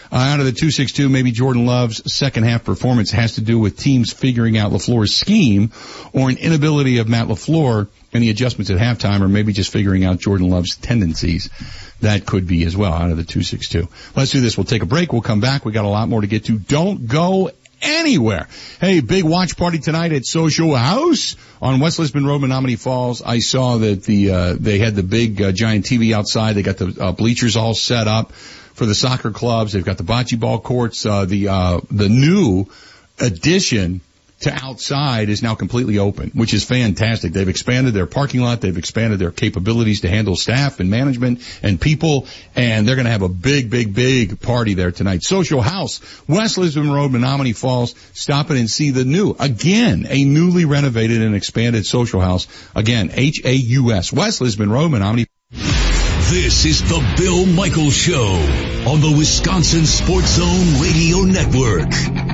Out of the 262, maybe Jordan Love's second half performance has to do with teams figuring out LaFleur's scheme or an inability of Matt LaFleur and the adjustments at halftime, or maybe just figuring out Jordan Love's tendencies. That could be as well out of the 262. Let's do this. We'll take a break. We'll come back. We got a lot more to get to. Don't go anywhere. Hey, big watch party tonight at Social House on West Lisbon Road, Menominee Falls. I saw that they had the big giant TV outside. They got the bleachers all set up for the soccer clubs. They've got the bocce ball courts. The new addition to outside is now completely open, which is fantastic. They've expanded their parking lot. They've expanded their capabilities to handle staff and management and people, and they're going to have a big party there tonight. Social House, West Lisbon Road, Menominee Falls. Stop in and see the a newly renovated and expanded Social House. Again, H-A-U-S, West Lisbon Road, Menominee. This is the Bill Michaels Show on the Wisconsin Sports Zone Radio Network.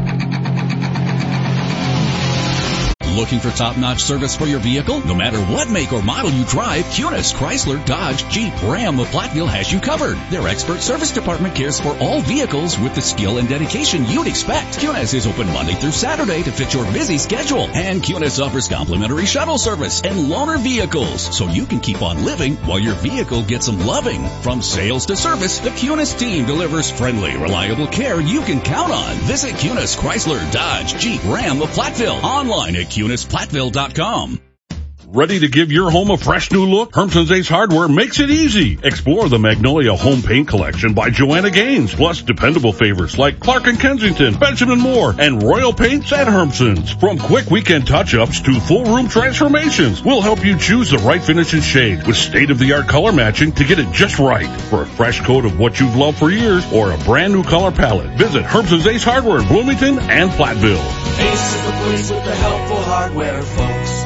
Looking for top-notch service for your vehicle? No matter what make or model you drive, Kunis, Chrysler, Dodge, Jeep, Ram of Platteville has you covered. Their expert service department cares for all vehicles with the skill and dedication you'd expect. Kunis is open Monday through Saturday to fit your busy schedule. And Kunis offers complimentary shuttle service and loaner vehicles, so you can keep on living while your vehicle gets some loving. From sales to service, the Kunis team delivers friendly, reliable care you can count on. Visit Kunis, Chrysler, Dodge, Jeep, Ram of Platteville. Online at KunisPlatteville.com. Ready to give your home a fresh new look? Hermson's Ace Hardware makes it easy. Explore the Magnolia Home Paint Collection by Joanna Gaines, plus dependable favorites like Clark & Kensington, Benjamin Moore, and Royal Paints at Hermson's. From quick weekend touch-ups to full room transformations, we'll help you choose the right finish and shade with state-of-the-art color matching to get it just right. For a fresh coat of what you've loved for years or a brand new color palette, visit Hermson's Ace Hardware in Bloomington and Platteville. Ace is the place with the helpful hardware, folks.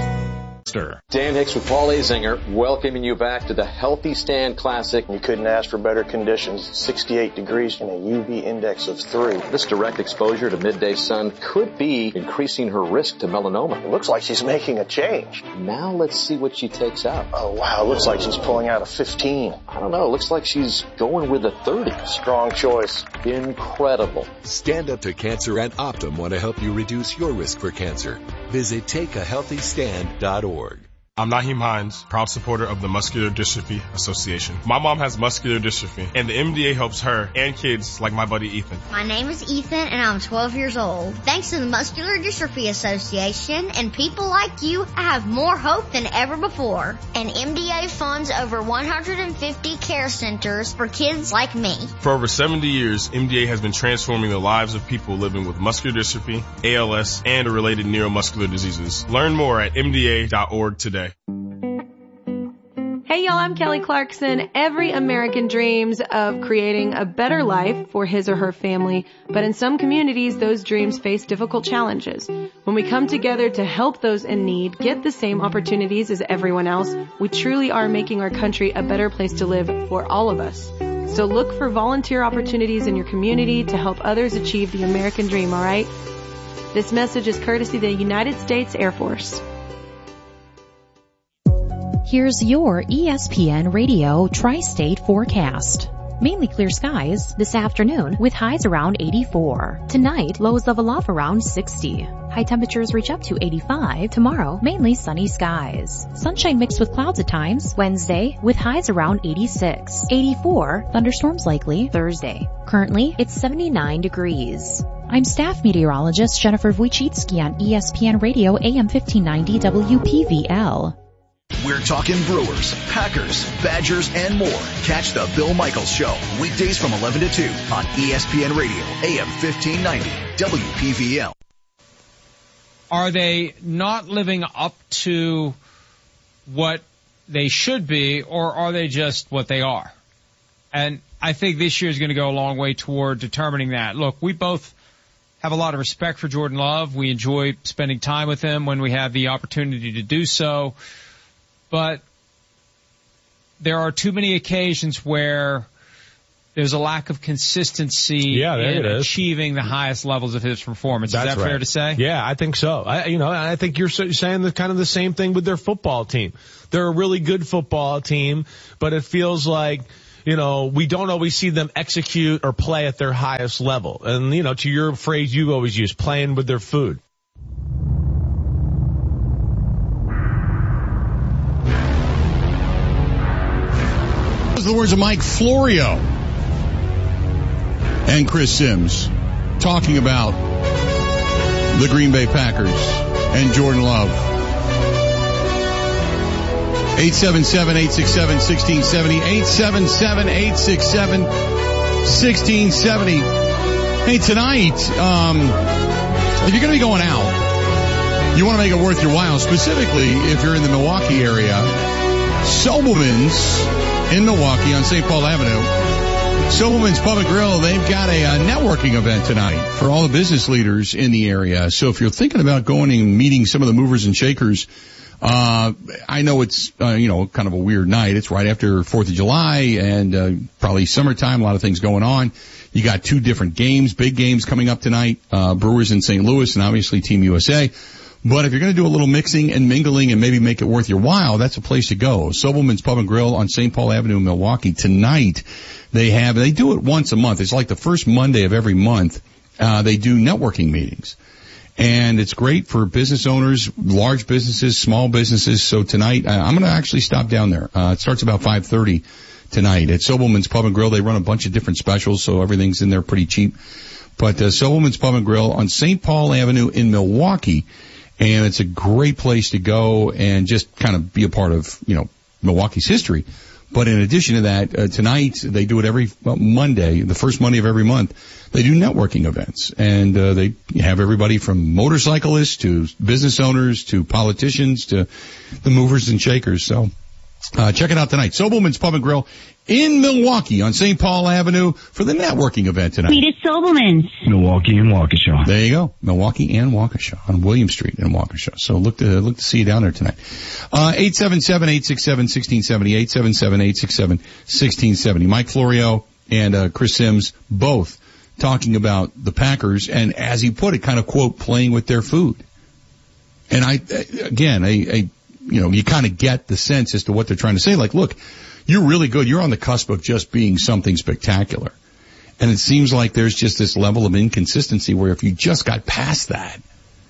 Dan Hicks with Paul Azinger, welcoming you back to the Healthy Stand Classic. You couldn't ask for better conditions. 68 degrees and a UV index of 3. This direct exposure to midday sun could be increasing her risk to melanoma. It looks like she's making a change. Now let's see what she takes out. Oh, wow. It looks like she's pulling out a 15. I don't know. It looks like she's going with a 30. Strong choice. Incredible. Stand Up to Cancer and Optum want to help you reduce your risk for cancer. Visit TakeAHealthyStand.org. I'm Naheem Hines, proud supporter of the Muscular Dystrophy Association. My mom has muscular dystrophy, and the MDA helps her and kids like my buddy Ethan. My name is Ethan, and I'm 12 years old. Thanks to the Muscular Dystrophy Association and people like you, I have more hope than ever before. And MDA funds over 150 care centers for kids like me. For over 70 years, MDA has been transforming the lives of people living with muscular dystrophy, ALS, and related neuromuscular diseases. Learn more at MDA.org today. Hey y'all, I'm Kelly Clarkson. Every American dreams of creating a better life for his or her family, but in some communities, those dreams face difficult challenges. When we come together to help those in need get the same opportunities as everyone else, we truly are making our country a better place to live for all of us. So look for volunteer opportunities in your community to help others achieve the American dream, alright? This message is courtesy of the United States Air Force. Here's your ESPN Radio Tri-State forecast. Mainly clear skies this afternoon with highs around 84. Tonight, lows level off around 60. High temperatures reach up to 85. Tomorrow, mainly sunny skies. Sunshine mixed with clouds at times. Wednesday, with highs around 86. 84, thunderstorms likely Thursday. Currently, it's 79 degrees. I'm staff meteorologist Jennifer Wojcicki on ESPN Radio AM 1590 WPVL. We're talking Brewers, Packers, Badgers, and more. Catch the Bill Michaels Show, weekdays from 11 to 2 on ESPN Radio, AM 1590, WPVL. Are they not living up to what they should be, or are they just what they are? And I think this year is going to go a long way toward determining that. Look, we both have a lot of respect for Jordan Love. We enjoy spending time with him when we have the opportunity to do so. But there are too many occasions where there's a lack of consistency in achieving the highest levels of his performance. Is that fair to say? Yeah, I think so. I think you're saying kind of the same thing with their football team. They're a really good football team, but it feels like, we don't always see them execute or play at their highest level. And, to your phrase you always use, playing with their food. Those are the words of Mike Florio and Chris Sims talking about the Green Bay Packers and Jordan Love. 877-867-1670. 877-867-1670. Hey, tonight, if you're going to be going out, you want to make it worth your while, specifically if you're in the Milwaukee area. Sobelman's in Milwaukee on St. Paul Avenue. Sobelman's Pub and Grill, they've got a networking event tonight for all the business leaders in the area. So if you're thinking about going and meeting some of the movers and shakers, I know it's, kind of a weird night. It's right after 4th of July and, probably summertime, a lot of things going on. You got 2 different games, big games coming up tonight, Brewers in St. Louis and obviously Team USA. But if you're going to do a little mixing and mingling and maybe make it worth your while, that's a place to go. Sobelman's Pub and Grill on St. Paul Avenue in Milwaukee. Tonight, they do it once a month. It's like the first Monday of every month. They do networking meetings. And it's great for business owners, large businesses, small businesses. So tonight, I'm going to actually stop down there. It starts about 5:30 tonight at Sobelman's Pub and Grill. They run a bunch of different specials, so everything's in there pretty cheap. But Sobelman's Pub and Grill on St. Paul Avenue in Milwaukee. And it's a great place to go and just kind of be a part of, Milwaukee's history. But in addition to that, tonight, they do it every Monday, the first Monday of every month. They do networking events. And they have everybody from motorcyclists to business owners to politicians to the movers and shakers. So check it out tonight. Sobelman's Pub and Grill in Milwaukee on St. Paul Avenue for the networking event tonight. Meet at Sobelman's. Milwaukee and Waukesha. There you go. Milwaukee and Waukesha on William Street in Waukesha. So look to see you down there tonight. 877-867-1670. 877-867-1670. Mike Florio and Chris Sims both talking about the Packers and, as he put it, kind of quote, playing with their food. And you kind of get the sense as to what they're trying to say. Like, look, you're really good. You're on the cusp of just being something spectacular. And it seems like there's just this level of inconsistency where if you just got past that,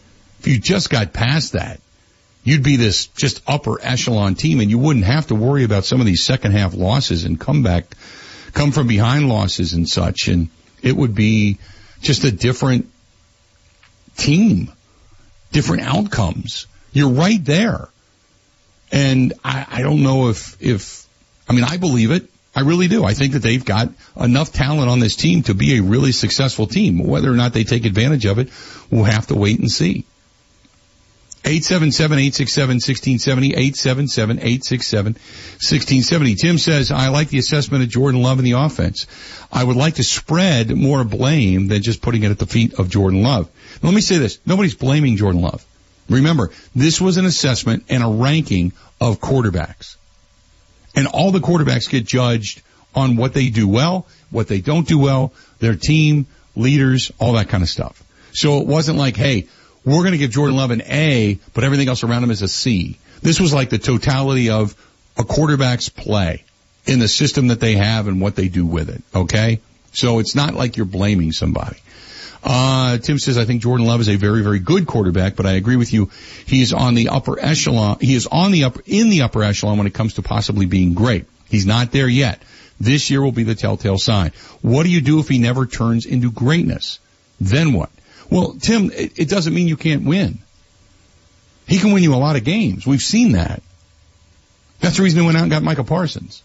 you'd be this just upper echelon team and you wouldn't have to worry about some of these second half losses and come from behind losses and such. And it would be just a different team, different outcomes. You're right there. And I don't know I believe it. I really do. I think that they've got enough talent on this team to be a really successful team. Whether or not they take advantage of it, we'll have to wait and see. 877-867-1670, 877-867-1670. Tim says, I like the assessment of Jordan Love in the offense. I would like to spread more blame than just putting it at the feet of Jordan Love. Let me say this. Nobody's blaming Jordan Love. Remember, this was an assessment and a ranking of quarterbacks. And all the quarterbacks get judged on what they do well, what they don't do well, their team, leaders, all that kind of stuff. So it wasn't like, hey, we're going to give Jordan Love an A, but everything else around him is a C. This was like the totality of a quarterback's play in the system that they have and what they do with it, okay? So it's not like you're blaming somebody. Tim says, I think Jordan Love is a very, very good quarterback, but I agree with you. He's on the upper echelon. He is in the upper echelon when it comes to possibly being great. He's not there yet. This year will be the telltale sign. What do you do if he never turns into greatness? Then what? Well, Tim, it doesn't mean you can't win. He can win you a lot of games. We've seen that. That's the reason they went out and got Micah Parsons.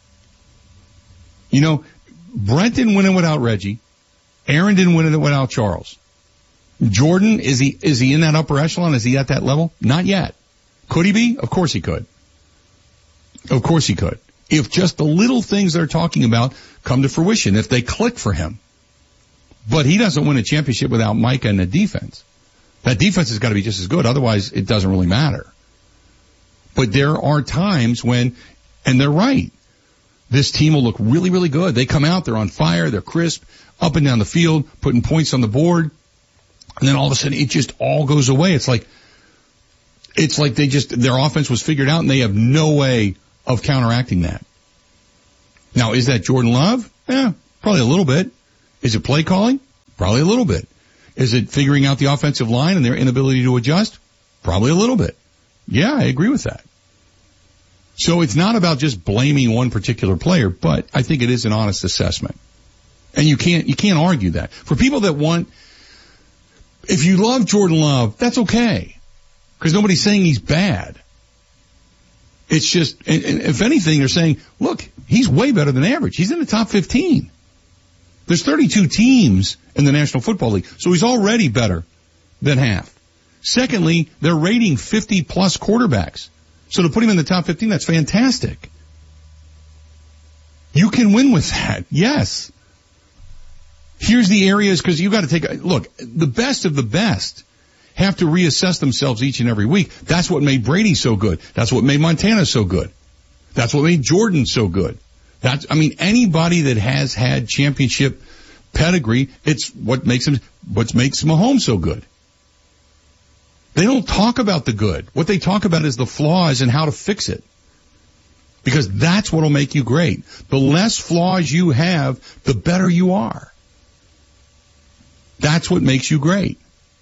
Brent didn't win it without Reggie. Aaron didn't win it without Charles. Jordan, is he in that upper echelon? Is he at that level? Not yet. Could he be? Of course he could. Of course he could. If just the little things they're talking about come to fruition, if they click for him. But he doesn't win a championship without Micah and the defense. That defense has got to be just as good. Otherwise, it doesn't really matter. But there are times when, and they're right, this team will look really, really good. They come out, they're on fire, they're crisp, up and down the field, putting points on the board, and then all of a sudden it just all goes away. It's like their offense was figured out and they have no way of counteracting that. Now, is that Jordan Love? Yeah, probably a little bit. Is it play calling? Probably a little bit. Is it figuring out the offensive line and their inability to adjust? Probably a little bit. Yeah, I agree with that. So it's not about just blaming one particular player, but I think it is an honest assessment. And you can't argue that. For people that want, if you love Jordan Love, that's okay. Because nobody's saying he's bad. It's just, and if anything, they're saying, look, he's way better than average. He's in the top 15. There's 32 teams in the National Football League, so he's already better than half. Secondly, they're rating 50-plus quarterbacks. So to put him in the top 15, that's fantastic. You can win with that, yes. Here's the areas, because you got to take, look, the best of the best have to reassess themselves each and every week. That's what made Brady so good. That's what made Montana so good. That's what made Jordan so good. Anybody that has had championship pedigree, it's what makes Mahomes so good. They don't talk about the good. What they talk about is the flaws and how to fix it. Because that's what'll make you great. The less flaws you have, the better you are. That's what makes you great.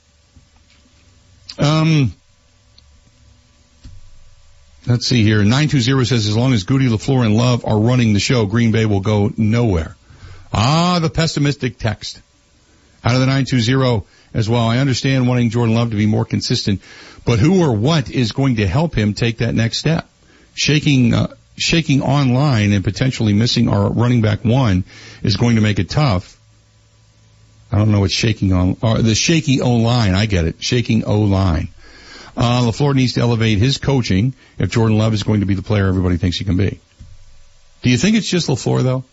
Let's see here. 920 says, as long as Goody, LaFleur, and Love are running the show, Green Bay will go nowhere. The pessimistic text. Out of the 920 as well. I understand wanting Jordan Love to be more consistent, but who or what is going to help him take that next step? Shaking online and potentially missing our running back one is going to make it tough. I don't know what shaking on, the shaky O-line. I get it. Shaking O-line. LaFleur needs to elevate his coaching if Jordan Love is going to be the player everybody thinks he can be. Do you think it's just LaFleur, though?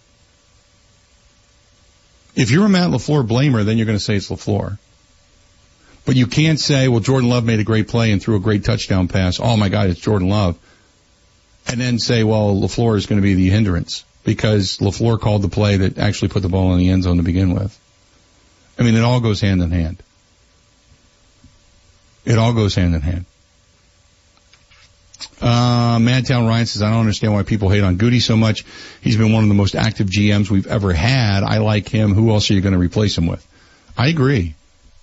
If you're a Matt LaFleur blamer, then you're going to say it's LaFleur. But you can't say, well, Jordan Love made a great play and threw a great touchdown pass. Oh, my God, it's Jordan Love. And then say, well, LaFleur is going to be the hindrance because LaFleur called the play that actually put the ball in the end zone to begin with. I mean, it all goes hand in hand. It all goes hand in hand. Madtown Ryan says, I don't understand why people hate on Goody so much. He's been one of the most active GMs we've ever had. I like him. Who else are you going to replace him with? I agree.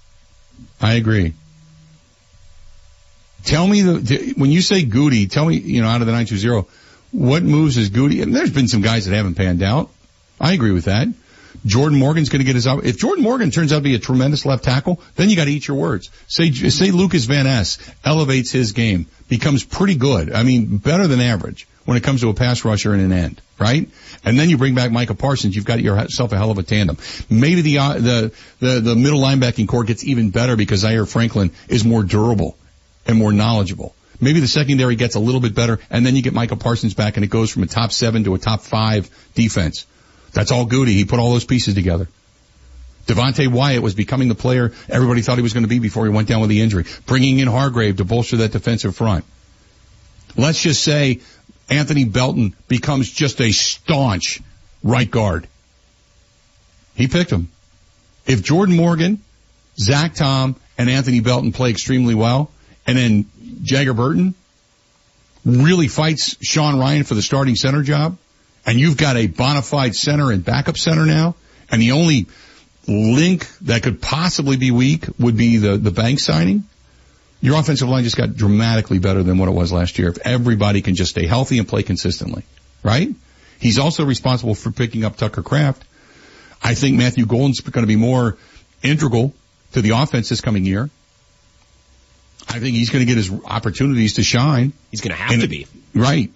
Tell me when you say Goody, tell me, out of the 920, what moves is Goody? And there's been some guys that haven't panned out. I agree with that. Jordan Morgan's going to get his up. If Jordan Morgan turns out to be a tremendous left tackle, then you got to eat your words. Say Lucas Van Ness elevates his game, becomes pretty good. I mean, better than average when it comes to a pass rusher and an end, right? And then you bring back Micah Parsons, you've got yourself a hell of a tandem. Maybe the middle linebacking core gets even better because Zaire Franklin is more durable and more knowledgeable. Maybe the secondary gets a little bit better, and then you get Micah Parsons back, and it goes from a top 7 to a top 5 defense. That's all Goody. He put all those pieces together. Devontae Wyatt was becoming the player everybody thought he was going to be before he went down with the injury. Bringing in Hargrave to bolster that defensive front. Let's just say Anthony Belton becomes just a staunch right guard. He picked him. If Jordan Morgan, Zach Tom, and Anthony Belton play extremely well, and then Jagger Burton really fights Sean Ryan for the starting center job, and you've got a bona fide center and backup center now, and the only link that could possibly be weak would be the bank signing, your offensive line just got dramatically better than what it was last year if everybody can just stay healthy and play consistently, right? He's also responsible for picking up Tucker Kraft. I think Matthew Golden's going to be more integral to the offense this coming year. I think he's going to get his opportunities to shine. He's going to have to be. Right.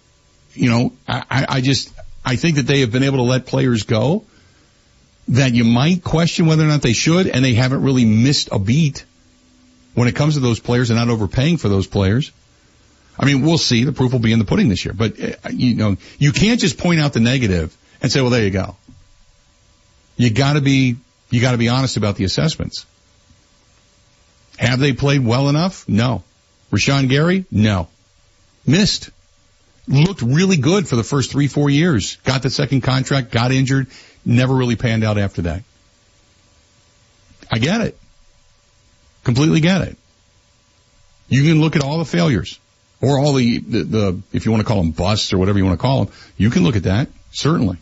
I think that they have been able to let players go that you might question whether or not they should, and they haven't really missed a beat when it comes to those players and not overpaying for those players. I mean, we'll see. The proof will be in the pudding this year. But, you can't just point out the negative and say, well, there you go. You gotta be honest about the assessments. Have they played well enough? No. Rashawn Gary? No. Missed. Looked really good for the first 3-4 years. Got the second contract, got injured, never really panned out after that. I get it. Completely get it. You can look at all the failures, or all the if you want to call them busts or whatever you want to call them, you can look at that. Certainly.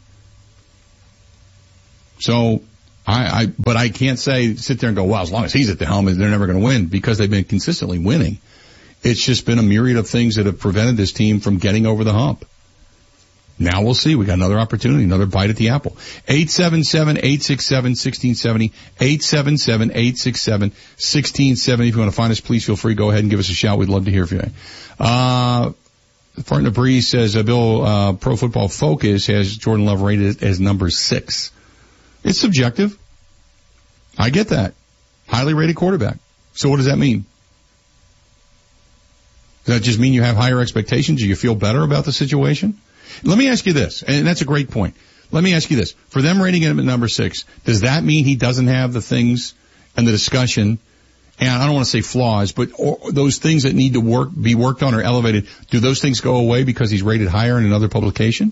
So, but I can't sit there and go, well, as long as he's at the helm, they're never going to win, because they've been consistently winning. It's just been a myriad of things that have prevented this team from getting over the hump. Now we'll see. We got another opportunity, another bite at the apple. 877-867-1670, 877-867-1670. If you want to find us, please feel free. Go ahead and give us a shout. We'd love to hear from you. Partner Breeze says, Bill, Pro Football Focus has Jordan Love rated as number 6. It's subjective. I get that. Highly rated quarterback. So what does that mean? Does that just mean you have higher expectations? Do you feel better about the situation? Let me ask you this, and that's a great point. Let me ask you this. For them rating him at number 6, does that mean he doesn't have the things and the discussion, and I don't want to say flaws, but those things that need to be worked on or elevated, do those things go away because he's rated higher in another publication?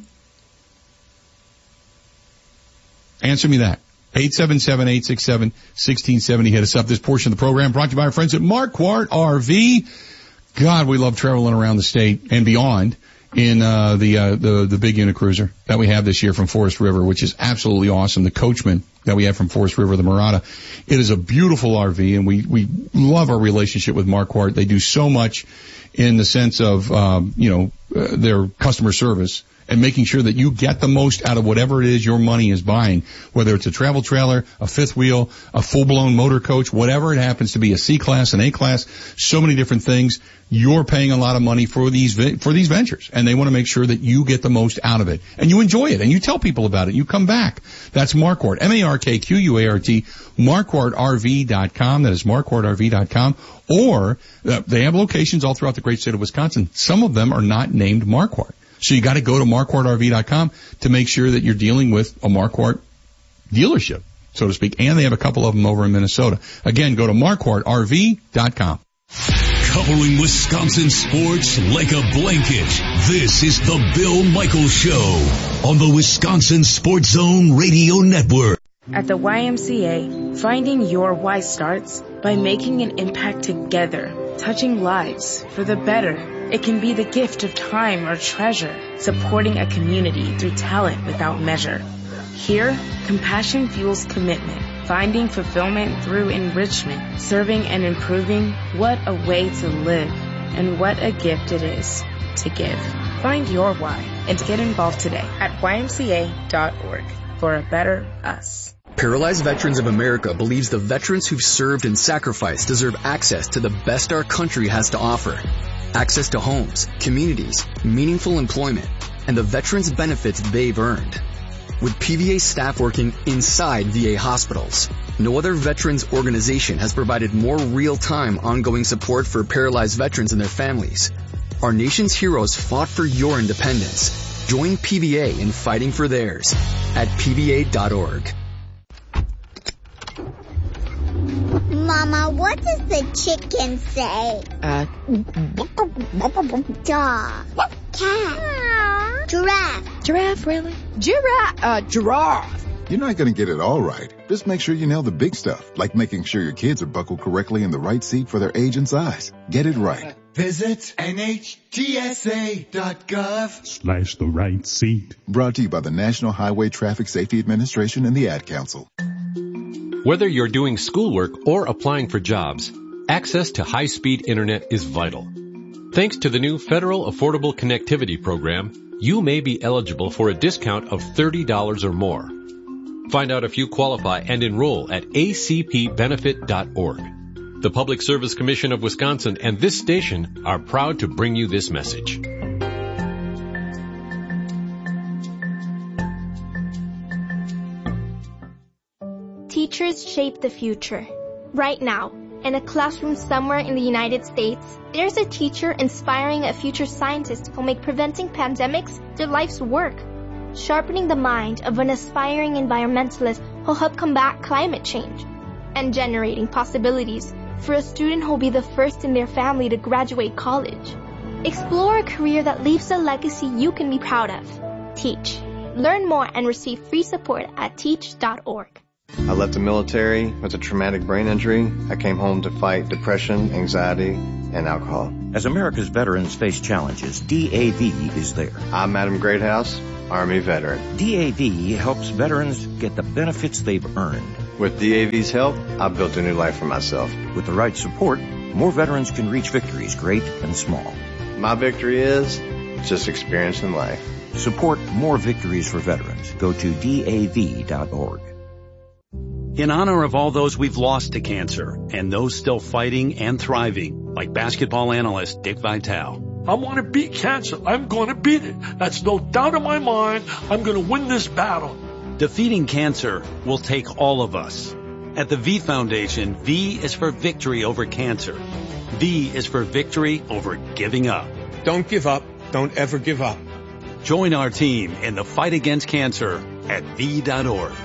Answer me that. 877-867-1670. Hit us up. This portion of the program brought to you by our friends at Marquardt RV. God, we love traveling around the state and beyond in the big unit cruiser that we have this year from Forest River, which is absolutely awesome. The Coachman that we have from Forest River, the Murata. It is a beautiful RV, and we love our relationship with Marquardt. They do so much in the sense of their customer service and making sure that you get the most out of whatever it is your money is buying, whether it's a travel trailer, a fifth wheel, a full-blown motor coach, whatever it happens to be, a C-Class, an A-Class, so many different things. You're paying a lot of money for these ventures, and they want to make sure that you get the most out of it. And you enjoy it, and you tell people about it. You come back. That's Marquardt, M-A-R-K-Q-U-A-R-T, MarquardtRV.com. That is MarquardtRV.com. Or they have locations all throughout the great state of Wisconsin. Some of them are not named Marquardt. So you got to go to MarquardtRV.com to make sure that you're dealing with a Marquardt dealership, so to speak. And they have a couple of them over in Minnesota. Again, go to MarquardtRV.com. Covering Wisconsin sports like a blanket. This is the Bill Michaels Show on the Wisconsin Sports Zone Radio Network. At the YMCA, finding your why starts by making an impact together, touching lives for the better. It can be the gift of time or treasure, supporting a community through talent without measure. Here, compassion fuels commitment, finding fulfillment through enrichment, serving and improving. What a way to live, and what a gift it is to give. Find your why and get involved today at ymca.org for a better us. Paralyzed Veterans of America believes the veterans who've served and sacrificed deserve access to the best our country has to offer. Access to homes, communities, meaningful employment, and the veterans' benefits they've earned. With PVA staff working inside VA hospitals, no other veterans organization has provided more real-time ongoing support for paralyzed veterans and their families. Our nation's heroes fought for your independence. Join PVA in fighting for theirs at PVA.org. Mama, what does the chicken say? Dog. Cat. Giraffe. Giraffe, really? Giraffe. You're not going to get it all right. Just make sure you nail the big stuff, like making sure your kids are buckled correctly in the right seat for their age and size. Get it right. Visit NHTSA.gov/the right seat. Brought to you by the National Highway Traffic Safety Administration and the Ad Council. Whether you're doing schoolwork or applying for jobs, access to high-speed internet is vital. Thanks to the new Federal Affordable Connectivity Program, you may be eligible for a discount of $30 or more. Find out if you qualify and enroll at acpbenefit.org. The Public Service Commission of Wisconsin and this station are proud to bring you this message. Teachers shape the future. Right now, in a classroom somewhere in the United States, there's a teacher inspiring a future scientist who'll make preventing pandemics their life's work. Sharpening the mind of an aspiring environmentalist who'll help combat climate change. And generating possibilities for a student who'll be the first in their family to graduate college. Explore a career that leaves a legacy you can be proud of. Teach. Learn more and receive free support at teach.org. I left the military with a traumatic brain injury. I came home to fight depression, anxiety, and alcohol. As America's veterans face challenges, DAV is there. I'm Adam Greathouse. Army veteran. DAV helps veterans get the benefits they've earned. With DAV's help, I've built a new life for myself. With the right support, more veterans can reach victories, great and small. My victory is just experiencing life. Support more victories for veterans. Go to DAV.org. In honor of all those we've lost to cancer and those still fighting and thriving, like basketball analyst Dick Vitale. I want to beat cancer. I'm going to beat it. That's no doubt in my mind. I'm going to win this battle. Defeating cancer will take all of us. At the V Foundation, V is for victory over cancer. V is for victory over giving up. Don't give up. Don't ever give up. Join our team in the fight against cancer at V.org.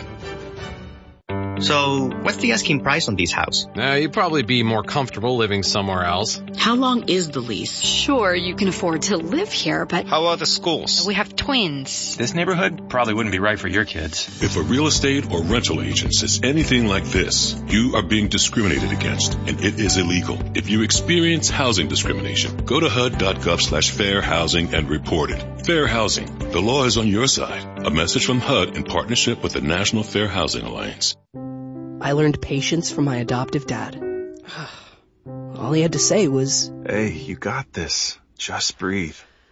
So, what's the asking price on this house? You'd probably be more comfortable living somewhere else. How long is the lease? Sure, you can afford to live here, but... How about the schools? We have twins. This neighborhood probably wouldn't be right for your kids. If a real estate or rental agent says anything like this, you are being discriminated against, and it is illegal. If you experience housing discrimination, go to HUD.gov/fair housing and report it. Fair housing. The law is on your side. A message from HUD in partnership with the National Fair Housing Alliance. I learned patience from my adoptive dad. All he had to say was, "Hey, you got this. Just breathe."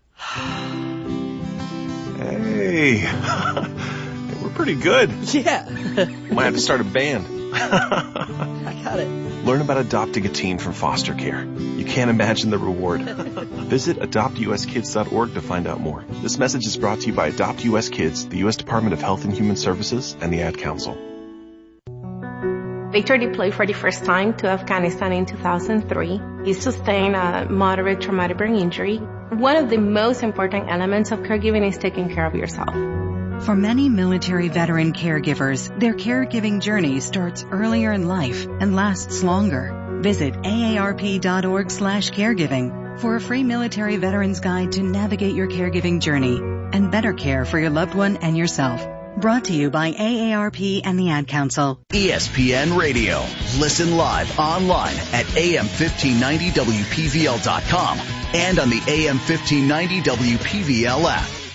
Hey, we're pretty good. Yeah. Might have to start a band. I got it. Learn about adopting a teen from foster care. You can't imagine the reward. Visit adoptuskids.org to find out more. This message is brought to you by Adopt US Kids, the U.S. Department of Health and Human Services, and the Ad Council. Victor deployed for the first time to Afghanistan in 2003. He sustained a moderate traumatic brain injury. One of the most important elements of caregiving is taking care of yourself. For many military veteran caregivers, their caregiving journey starts earlier in life and lasts longer. Visit aarp.org/caregiving for a free military veterans guide to navigate your caregiving journey and better care for your loved one and yourself. Brought to you by AARP and the Ad Council. ESPN Radio. Listen live online at AM1590WPVL.com and on the AM1590 WPVL app.